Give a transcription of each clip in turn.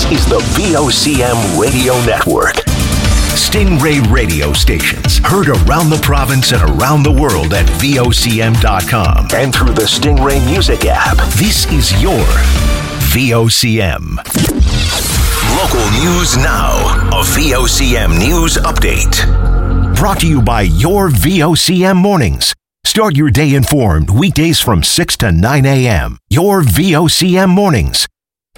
is the VOCM Radio Network. Stingray radio stations heard around the province and around the world at VOCM.com and through the Stingray Music app. This is your VOCM. Local news now. A VOCM news update. Brought to you by your VOCM mornings. Start your day informed weekdays from 6 to 9 a.m. Your VOCM mornings.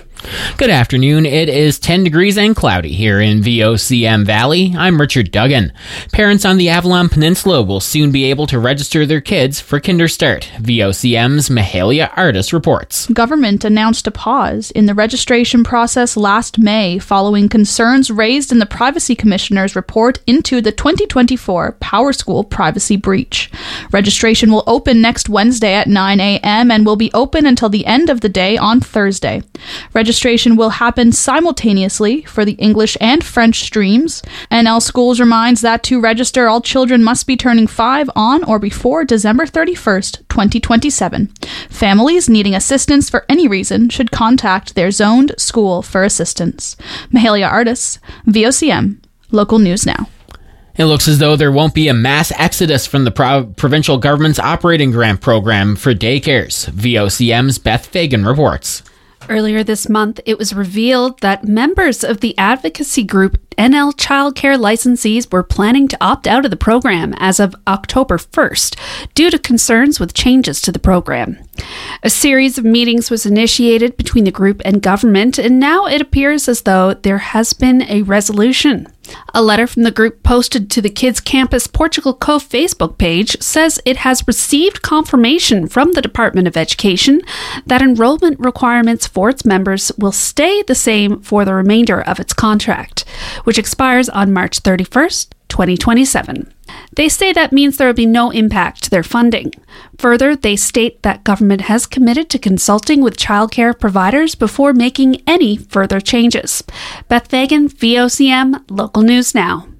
Good afternoon. It is 10 degrees and cloudy here in VOCM Valley. I'm Richard Duggan. Parents on the Avalon Peninsula will soon be able to register their kids for Kinderstart. VOCM's Mahalia Artis reports. Government announced a pause in the registration process last May following concerns raised in the Privacy Commissioner's report into the 2024 Power School privacy breach. Registration will open next Wednesday at 9 a.m. and will be open until the end of the day on Thursday. Registration will happen simultaneously for the English and French streams. NL Schools reminds that to register, all children must be turning 5 on or before December 31st, 2027. Families needing assistance for any reason should contact their zoned school for assistance. Mahalia Artis, VOCM, Local News Now. It looks as though there won't be a mass exodus from the provincial government's operating grant program for daycares. VOCM's Beth Fagan reports. Earlier this month, it was revealed that members of the advocacy group NL Childcare licensees were planning to opt out of the program as of October 1st due to concerns with changes to the program. A series of meetings was initiated between the group and government, and now it appears as though there has been a resolution. A letter from the group posted to the Kids Campus Portugal Cove Facebook page says it has received confirmation from the Department of Education that enrollment requirements for its members will stay the same for the remainder of its contract, which expires on March 31st, 2027. They say that means there will be no impact to their funding. Further, they state that government has committed to consulting with childcare providers before making any further changes. Beth Fagan, VOCM, Local News Now.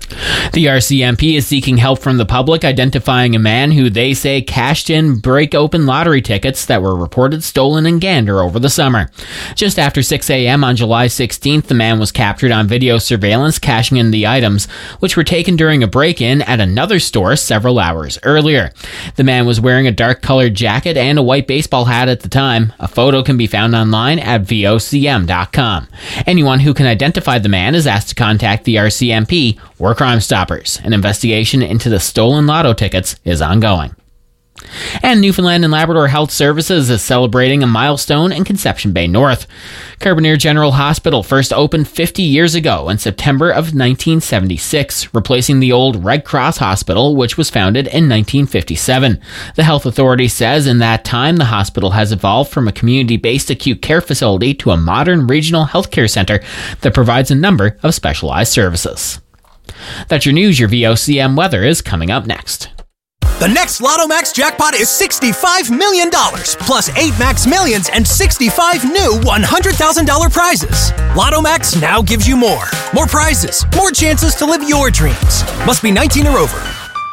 The RCMP is seeking help from the public, identifying a man who they say cashed in break-open lottery tickets that were reported stolen in Gander over the summer. Just after 6 a.m. on July 16th, the man was captured on video surveillance cashing in the items, which were taken during a break-in at another store several hours earlier. The man was wearing a dark-colored jacket and a white baseball hat at the time. A photo can be found online at vocm.com. Anyone who can identify the man is asked to contact the RCMP or Crime Stoppers. An investigation into the stolen lotto tickets is ongoing. And Newfoundland and Labrador Health Services is celebrating a milestone in Conception Bay North. Carbonear General Hospital first opened 50 years ago in September of 1976, replacing the old Red Cross Hospital, which was founded in 1957. The health authority says in that time, the hospital has evolved from a community-based acute care facility to a modern regional healthcare center that provides a number of specialized services. That's your news. Your VOCM weather is coming up next. The next Lotto Max jackpot is $65 million, plus 8 Max Millions and 65 new $100,000 prizes. Lotto Max now gives you more. More prizes, more chances to live your dreams. Must be 19 or over.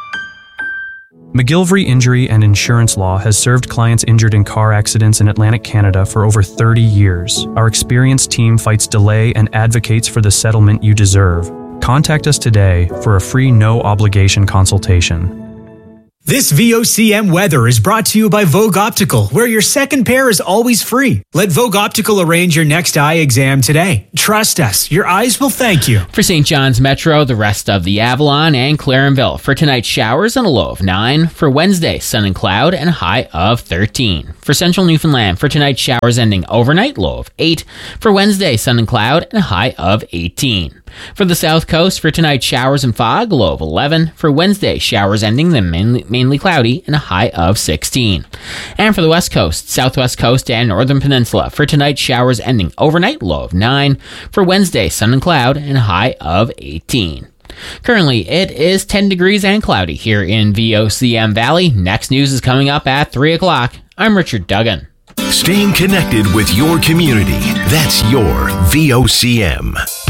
McGillivray Injury and Insurance Law has served clients injured in car accidents in Atlantic Canada for over 30 years. Our experienced team fights delay and advocates for the settlement you deserve. Contact us today for a free no-obligation consultation. This VOCM weather is brought to you by Vogue Optical, where your second pair is always free. Let Vogue Optical arrange your next eye exam today. Trust us, your eyes will thank you. For St. John's Metro, the rest of the Avalon and Clarenville. For tonight, showers and a low of 9. For Wednesday, sun and cloud and a high of 13. For Central Newfoundland, for tonight, showers ending overnight, low of 8. For Wednesday, sun and cloud and a high of 18. For the South Coast, for tonight, showers and fog, low of 11. For Wednesday, showers ending, then mainly cloudy, and a high of 16. And for the West Coast, Southwest Coast, and Northern Peninsula, for tonight, showers ending overnight, low of 9. For Wednesday, sun and cloud, and a high of 18. Currently, it is 10 degrees and cloudy here in VOCM Valley. Next news is coming up at 3 o'clock. I'm Richard Duggan. Staying connected with your community. That's your VOCM.